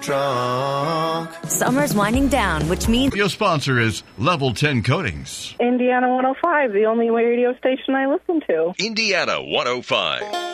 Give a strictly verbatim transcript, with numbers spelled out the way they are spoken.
Drunk. Summer's winding down, which means Your sponsor is Level ten Coatings. Indiana one oh five, the only radio station I listen to. Indiana one oh five.